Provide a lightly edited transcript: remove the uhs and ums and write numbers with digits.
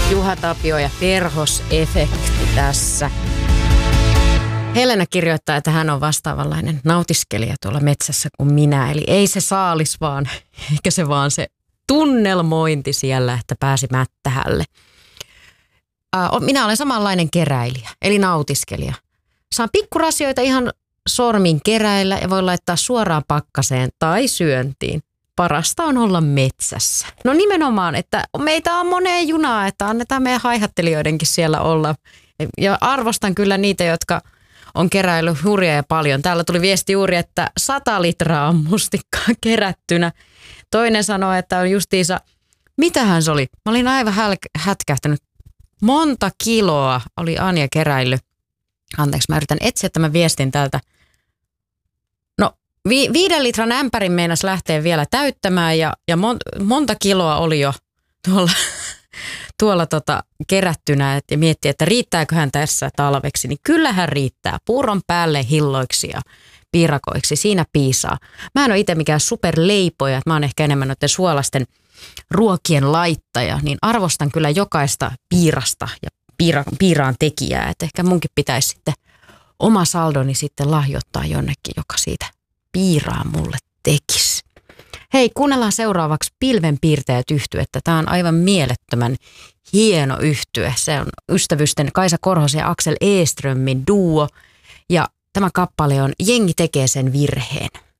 Juha Tapio ja perhosefekti tässä. Helena kirjoittaa, että hän on vastaavanlainen nautiskelija tuolla metsässä kuin minä. Eli ei se saalis vaan, eikä se vaan se tunnelmointi siellä, että pääsi mättähälle. Minä olen samanlainen keräilijä, eli nautiskelija. Saan pikkurasioita ihan sormin keräillä ja voi laittaa suoraan pakkaseen tai syöntiin. Parasta on olla metsässä. No nimenomaan, että meitä on moneen junaa, että annetaan meidän haihattelijoidenkin siellä olla. Ja arvostan kyllä niitä, jotka on keräillyt hurjaa ja paljon. Täällä tuli viesti juuri, että 100 litraa on mustikkaa kerättynä. Toinen sanoi, että on justiinsa, mitähän se oli? Mä olin aivan hätkähtänyt. Monta kiloa oli Anja keräillyt. Anteeksi, mä yritän etsiä tämän viestin täältä. No, 5 litran ämpärin meinas lähteä vielä täyttämään ja monta kiloa oli jo tuolla kerättynä ja miettiä, että riittääköhän tässä talveksi. Niin kyllähän riittää. Puuron päälle hilloiksi ja piirakoiksi. Siinä piisaa. Mä en ole itse mikään superleipoja. Mä oon ehkä enemmän noiden suolaisten ruokien laittaja. Niin arvostan kyllä jokaista piirasta ja piiraan tekijää. Että ehkä munkin pitäisi sitten oma saldoni sitten lahjoittaa jonnekin, joka siitä piiraa mulle tekisi. Hei, kuunnellaan seuraavaksi Pilvenpiirtäjät -yhtyettä. Tämä on aivan mielettömän hieno yhtye. Se on ystävysten Kaisa Korhosen ja Axel Eströmin duo. Ja tämä kappale on Jengi tekee sen virheen.